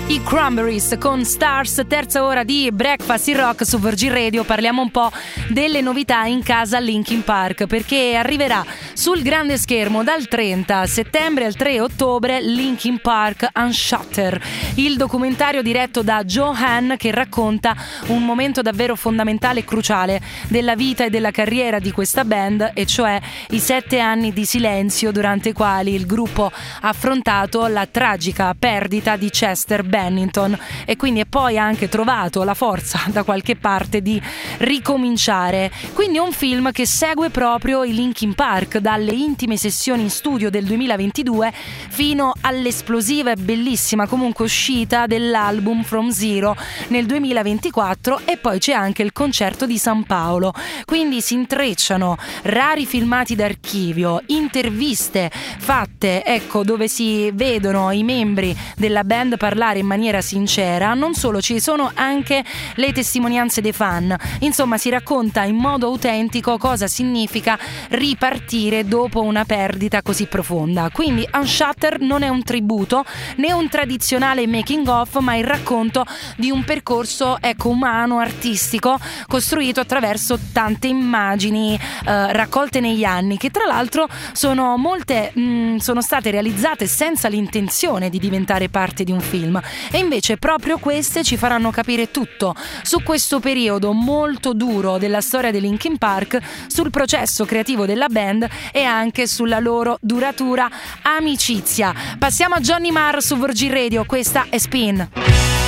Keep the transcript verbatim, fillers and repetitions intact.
I Cranberries con Stars, terza ora di Breakfast in Rock su Virgin Radio. Parliamo un po' delle novità in casa Linkin Park, perché arriverà sul grande schermo dal trenta settembre al tre ottobre Linkin Park Unshutter, il documentario diretto da Joe Hahn che racconta un momento davvero fondamentale e cruciale della vita e della carriera di questa band, e cioè i sette anni di silenzio durante i quali il gruppo ha affrontato la tragica perdita di Chester Bennington e quindi è poi anche trovato la forza da qualche parte di ricominciare. Quindi è un film che segue proprio i Linkin Park dalle intime sessioni in studio del duemilaventidue fino all'esplosiva e bellissima comunque uscita dell'album From Zero nel duemilaventiquattro, e poi c'è anche il concerto di San Paolo. Quindi si intrecciano rari filmati d'archivio, interviste fatte, ecco, dove si vedono i membri della band parlare in maniera sincera. Non solo, ci sono anche le testimonianze dei fan. Insomma, si racconta in modo autentico cosa significa ripartire dopo una perdita così profonda. Quindi Unshutter non è un tributo né un tradizionale making of, ma il racconto di un percorso, ecco, umano, artistico, costruito attraverso tante immagini eh, raccolte negli anni, che tra l'altro sono molte mh, sono state realizzate senza l'intenzione di diventare parte di un film, e invece proprio queste ci faranno capire tutto su questo periodo molto duro della storia dei Linkin Park, sul processo creativo della band e anche sulla loro duratura amicizia. Passiamo a Johnny Marr su Virgin Radio, questa è Spin.